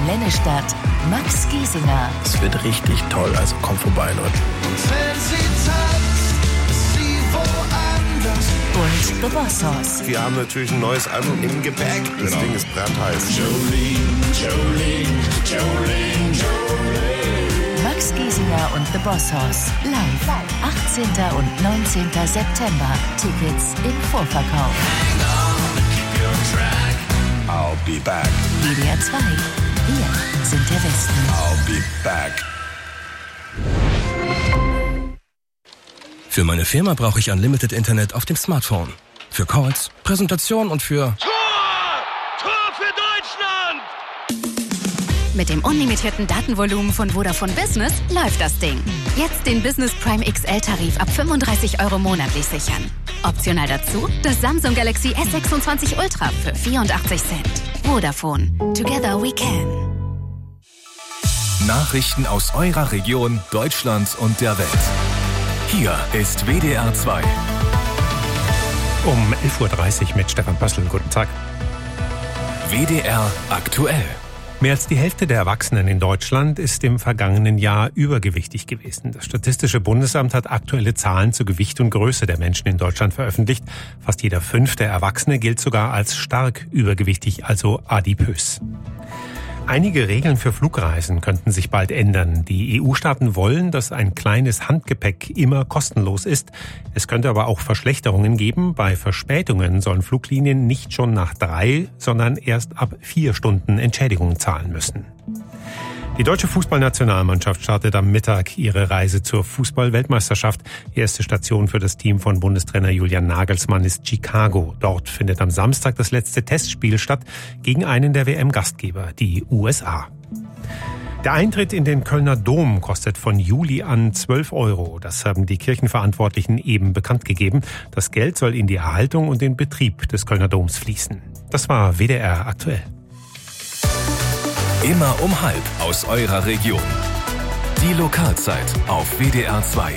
Lennestadt Max Giesinger. Es wird richtig toll, also kommt vorbei, Leute. Und wenn sie tanzt, ist sie woanders. Und The Boss Hoss. Wir haben natürlich ein neues Album im Gepäck. Das Ding ist brandheiß. Max Giesinger und The Boss Hoss. Live. 18. und 19. September. Tickets im Vorverkauf. I'll be back. WDR 2. Wir sind der Westen. I'll be back. Für meine Firma brauche ich Unlimited Internet auf dem Smartphone. Für Calls, Präsentationen und für... Tor für Deutschland! Mit dem unlimitierten Datenvolumen von Vodafone Business läuft das Ding. Jetzt den Business Prime XL-Tarif ab 35 € monatlich sichern. Optional dazu das Samsung Galaxy S26 Ultra für 84 Cent. Vodafone. Together we can. Nachrichten aus eurer Region, Deutschland und der Welt. Hier ist WDR 2. Um 11.30 Uhr mit Stefan Pössl. Guten Tag. WDR aktuell. Mehr als die Hälfte der Erwachsenen in Deutschland ist im vergangenen Jahr übergewichtig gewesen. Das Statistische Bundesamt hat aktuelle Zahlen zu Gewicht und Größe der Menschen in Deutschland veröffentlicht. Fast jeder 5. Erwachsene gilt sogar als stark übergewichtig, also adipös. Einige Regeln für Flugreisen könnten sich bald ändern. Die EU-Staaten wollen, dass ein kleines Handgepäck immer kostenlos ist. Es könnte aber auch Verschlechterungen geben. Bei Verspätungen sollen Fluglinien nicht schon nach 3, sondern erst ab 4 Stunden Entschädigung zahlen müssen. Die deutsche Fußballnationalmannschaft startet am Mittag ihre Reise zur Fußball-Weltmeisterschaft. Erste Station für das Team von Bundestrainer Julian Nagelsmann ist Chicago. Dort findet am Samstag das letzte Testspiel statt gegen einen der WM-Gastgeber, die USA. Der Eintritt in den Kölner Dom kostet von Juli an 12 €. Das haben die Kirchenverantwortlichen eben bekannt gegeben. Das Geld soll in die Erhaltung und den Betrieb des Kölner Doms fließen. Das war WDR aktuell. Immer um 12 aus eurer Region. Die Lokalzeit auf WDR 2.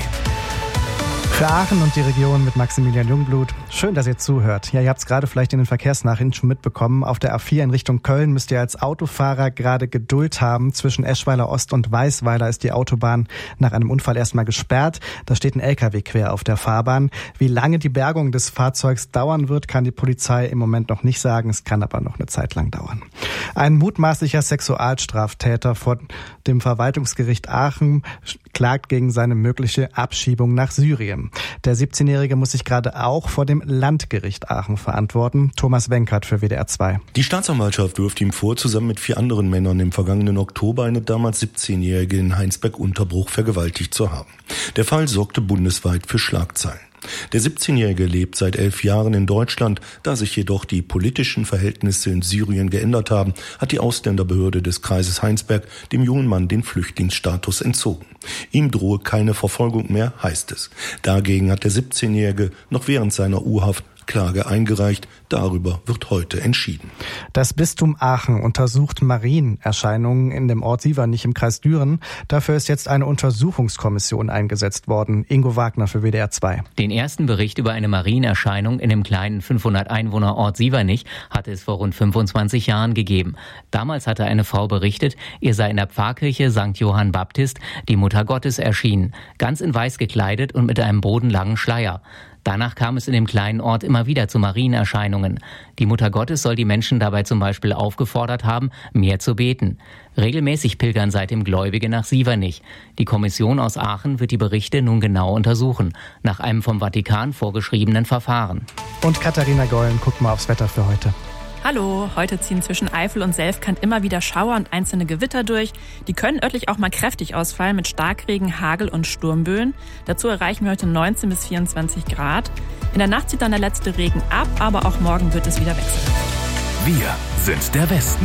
Für Aachen und die Region mit Maximilian Jungblut. Schön, dass ihr zuhört. Ja, ihr habt es gerade vielleicht in den Verkehrsnachrichten schon mitbekommen. Auf der A4 in Richtung Köln müsst ihr als Autofahrer gerade Geduld haben. Zwischen Eschweiler Ost und Weißweiler ist die Autobahn nach einem Unfall erstmal gesperrt. Da steht ein LKW quer auf der Fahrbahn. Wie lange die Bergung des Fahrzeugs dauern wird, kann die Polizei im Moment noch nicht sagen. Es kann aber noch eine Zeit lang dauern. Ein mutmaßlicher Sexualstraftäter vor dem Verwaltungsgericht Aachen klagt gegen seine mögliche Abschiebung nach Syrien. Der 17-Jährige muss sich gerade auch vor dem Landgericht Aachen verantworten. Thomas Wenkert für WDR 2. Die Staatsanwaltschaft wirft ihm vor, zusammen mit 4 anderen Männern im vergangenen Oktober eine damals 17-Jährige in Heinsberg-Unterbruch vergewaltigt zu haben. Der Fall sorgte bundesweit für Schlagzeilen. Der 17-Jährige lebt seit 11 Jahren in Deutschland. Da sich jedoch die politischen Verhältnisse in Syrien geändert haben, hat die Ausländerbehörde des Kreises Heinsberg dem jungen Mann den Flüchtlingsstatus entzogen. Ihm drohe keine Verfolgung mehr, heißt es. Dagegen hat der 17-Jährige noch während seiner U-Haft Klage eingereicht. Darüber wird heute entschieden. Das Bistum Aachen untersucht Marienerscheinungen in dem Ort Sievernich im Kreis Düren. Dafür ist jetzt eine Untersuchungskommission eingesetzt worden. Ingo Wagner für WDR 2. Den ersten Bericht über eine Marienerscheinung in dem kleinen 500-Einwohner-Ort Sievernich hatte es vor rund 25 Jahren gegeben. Damals hatte eine Frau berichtet, ihr sei in der Pfarrkirche St. Johann Baptist die Mutter Gottes erschienen, ganz in weiß gekleidet und mit einem bodenlangen Schleier. Danach kam es in dem kleinen Ort immer wieder zu Marienerscheinungen. Die Mutter Gottes soll die Menschen dabei zum Beispiel aufgefordert haben, mehr zu beten. Regelmäßig pilgern seitdem Gläubige nach Sievernich. Die Kommission aus Aachen wird die Berichte nun genau untersuchen, nach einem vom Vatikan vorgeschriebenen Verfahren. Und Katharina Gollen guckt mal aufs Wetter für heute. Hallo, heute ziehen zwischen Eifel und Selfkant immer wieder Schauer und einzelne Gewitter durch. Die können örtlich auch mal kräftig ausfallen mit Starkregen, Hagel und Sturmböen. Dazu erreichen wir heute 19 bis 24 Grad. In der Nacht zieht dann der letzte Regen ab, aber auch morgen wird es wieder wechselhaft. Wir sind der Westen.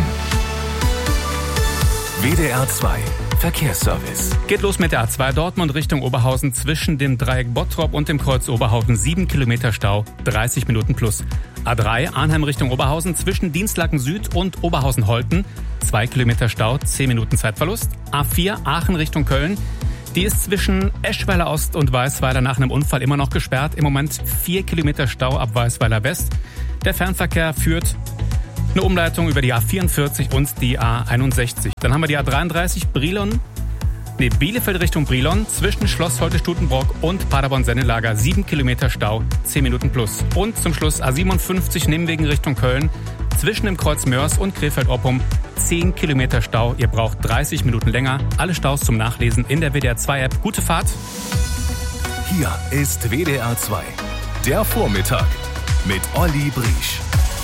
WDR 2 Verkehrsservice. Geht los mit der A2 Dortmund Richtung Oberhausen zwischen dem Dreieck Bottrop und dem Kreuz Oberhausen. 7 Kilometer Stau, 30 Minuten plus. A3 Arnheim Richtung Oberhausen zwischen Dienstlaken Süd und Oberhausen-Holten. 2 Kilometer Stau, 10 Minuten Zeitverlust. A4 Aachen Richtung Köln. Die ist zwischen Eschweiler Ost und Weißweiler nach einem Unfall immer noch gesperrt. Im Moment 4 Kilometer Stau ab Weißweiler West. Der Fernverkehr führt eine Umleitung über die A44 und die A61. Dann haben wir die A33 Bielefeld Richtung Brilon zwischen Schloss Holte-Stutenbrock und Paderborn-Sennelager 7 Kilometer Stau, 10 Minuten plus. Und zum Schluss A57 Nimwegen Richtung Köln zwischen dem Kreuz Mörs und Krefeld-Oppum 10 Kilometer Stau. Ihr braucht 30 Minuten länger. Alle Staus zum Nachlesen in der WDR 2 App. Gute Fahrt. Hier ist WDR 2, der Vormittag mit Olli Briesch.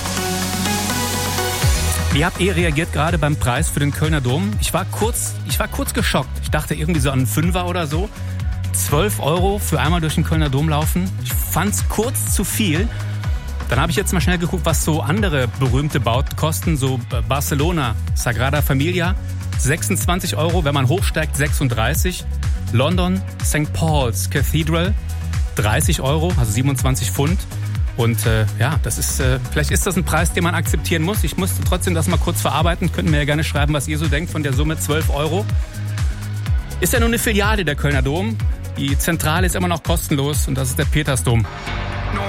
Ihr habt reagiert gerade beim Preis für den Kölner Dom. Ich war kurz geschockt. Ich dachte irgendwie so an einen Fünfer oder so. 12 € für einmal durch den Kölner Dom laufen. Ich fand's kurz zu viel. Dann habe ich jetzt mal schnell geguckt, was so andere berühmte Bauten kosten. So Barcelona, Sagrada Familia, 26 €, wenn man hochsteigt 36. London, St. Paul's Cathedral, 30 €, also 27 Pfund. Und das ist, vielleicht ist das ein Preis, den man akzeptieren muss. Ich musste trotzdem das mal kurz verarbeiten. Könnt mir ja gerne schreiben, was ihr so denkt von der Summe 12 €. Ist ja nur eine Filiale der Kölner Dom. Die Zentrale ist immer noch kostenlos und das ist der Petersdom.